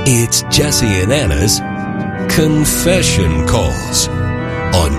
It's Jesse and Anna's Confession Calls on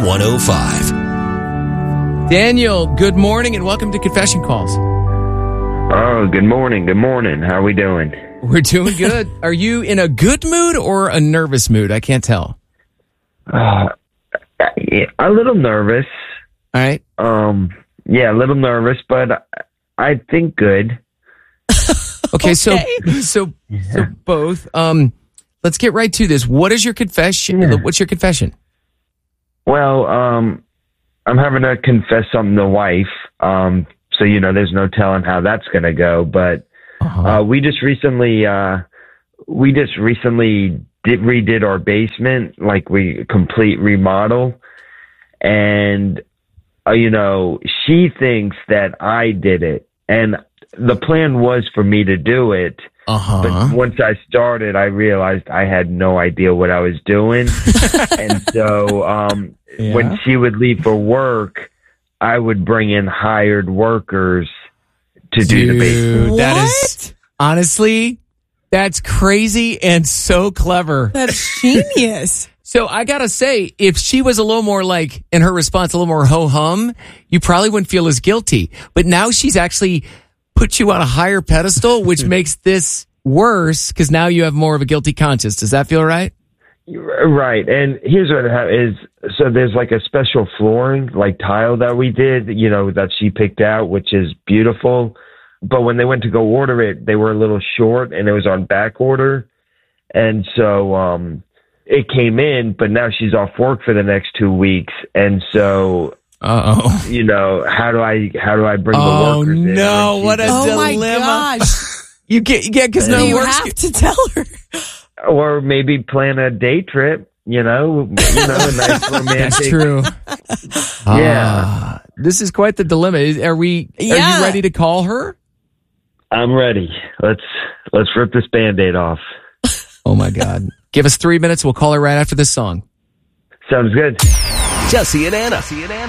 B105. Daniel, good morning and welcome to Confession Calls. Oh, good morning. Good morning. How are we doing? We're doing good. Are you in a good mood or a nervous mood? I can't tell. A little nervous. All right. Yeah, a little nervous, but I think good. Okay, so both. Let's get right to this. What is your confession? Yeah. What's your confession? Well, I'm having to confess something to wife. So there's no telling how that's going to go. But we just recently redid our basement, like we complete remodel, and she thinks that I did it, and the plan was for me to do it. But once I started, I realized I had no idea what I was doing. And so when she would leave for work, I would bring in hired workers to do the basement. That is, honestly, that's crazy and so clever. That's genius. So I got to say, if she was a little more like, in her response, a little more ho-hum, you probably wouldn't feel as guilty. But now she's actually put you on a higher pedestal, which makes this worse because now you have more of a guilty conscience. Does that feel right? Right. And here's what is, so there's like a special flooring, like tile that we did, that she picked out, which is beautiful. But when they went to go order it, they were a little short and it was on back order. And so it came in, but now she's off work for the next 2 weeks. And so how do I bring the workers in? Oh no, what a dilemma. My gosh. You because no you workers. have to tell her. Or maybe plan a day trip, a nice romantic. That's true. Yeah. This is quite the dilemma. Are you ready to call her? I'm ready. Let's rip this Band-Aid off. Oh my God. Give us 3 minutes. We'll call her right after this song. Sounds good. Jesse and Anna.